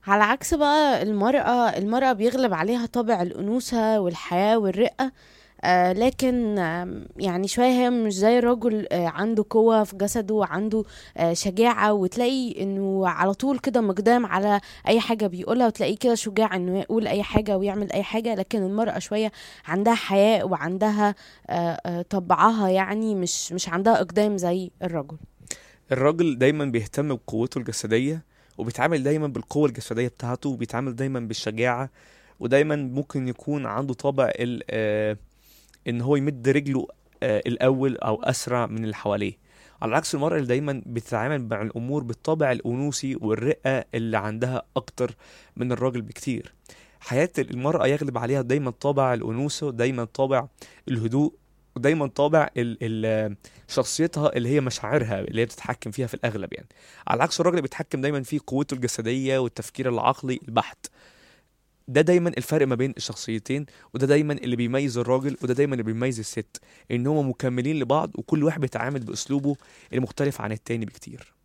على عكس بقى المرأة بيغلب عليها طابع الأنوثة والحياة والرقة. لكن يعني شوية هي مش زي الرجل، عنده قوة في جسده وعنده شجاعة، وتلاقي انه على طول كده مقدام على اي حاجة بيقولها، وتلاقيه كده شجاع انه يقول اي حاجة ويعمل اي حاجة. لكن المرأة شوية عندها حياء وعندها طبعها، يعني مش عندها اقدام زي الرجل. الراجل دايما بيهتم بقوته الجسدية، وبيتعامل دايما بالقوة الجسدية بتاعته، وبيتعامل دايما بالشجاعة، ودايما ممكن يكون عنده طابع ان هو يمد رجله الاول او اسرع من اللي حواليه. على عكس المرأة اللي دايما بتتعامل مع الامور بالطابع الانوثي والرقة اللي عندها اكتر من الراجل بكتير. حياة المرأة يغلب عليها دايما طابع الانوثة، دايما طابع الهدوء، ودايما طابع شخصيتها اللي هي مشاعرها اللي هي بتتحكم فيها في الاغلب يعني. على عكس الراجل اللي بيتحكم دايما في قوته الجسدية والتفكير العقلي البحت. ده دايما الفرق ما بين الشخصيتين، وده دايما اللي بيميز الراجل، وده دايما اللي بيميز الست، ان هما مكملين لبعض، وكل واحد بيتعامل باسلوبه المختلف عن التاني بكتير.